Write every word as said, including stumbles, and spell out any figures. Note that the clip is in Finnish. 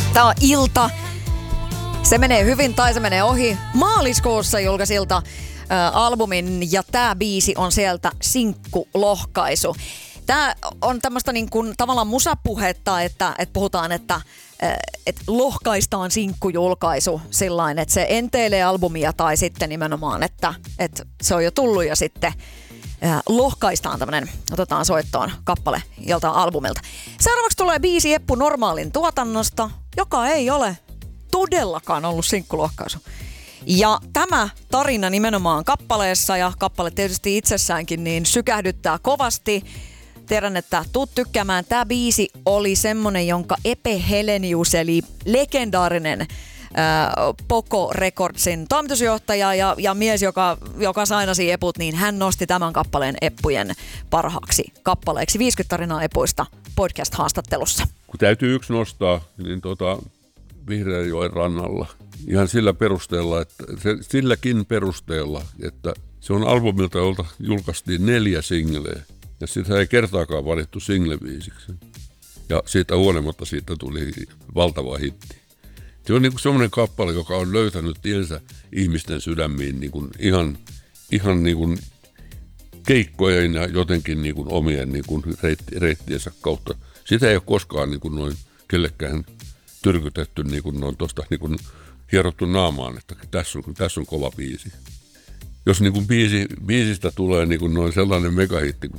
Tää on Ilta. Se menee hyvin tai se menee ohi. Maaliskuussa julkaisi Ilta äh, albumin ja tää biisi on sieltä sinkkulohkaisu. Tää on tämmöistä niin kuin tavallaan musapuhetta, että, että puhutaan, että äh, että lohkaistaan sinkkujulkaisu sillain, että se enteilee albumia tai sitten nimenomaan, että, että se on jo tullut ja sitten äh, lohkaistaan tämmönen, otetaan soittoon kappale joltain albumilta. Seuraavaksi tulee biisi Eppu Normaalin tuotannosta, joka ei ole todellakaan ollut sinkkulohkaisu. Ja tämä tarina nimenomaan kappaleessa ja kappale tietysti itsessäänkin niin sykähdyttää kovasti. Tiedän, että tuut tykkäämään. Tämä biisi oli semmonen, jonka Epe Helenius eli legendaarinen ää, Poco Recordsin toimitusjohtaja ja, ja mies, joka, joka sainasi Eput, niin hän nosti tämän kappaleen Eppujen parhaaksi kappaleeksi. viisikymmentä tarinaa Epuista podcast-haastattelussa. Kun täytyy yksi nostaa, niin tota Vihreänjoen rannalla. Ihan sillä perusteella, että se, silläkin perusteella, että se on albumilta, jolta julkaistiin neljä singleä. Ja sitä ei kertaakaan valittu singlebiisiksi. Ja siitä huolimatta siitä tuli valtava hitti. Se on niin kuin semmoinen kappale, joka on löytänyt tiensä ihmisten sydämiin niin kuin ihan, ihan niin kuin keikkojen ja jotenkin niin kuin omien niin kuin reitti, reittiensä kautta. Sitä ei ole koskaan niin kuin noin kellekään tyrkytetty niin kuin noin tuosta niin kuin hierottu naamaan, että tässä on, tässä on kova biisi. Jos niin kuin biisi, biisistä tulee niin kuin noin sellainen megahitti,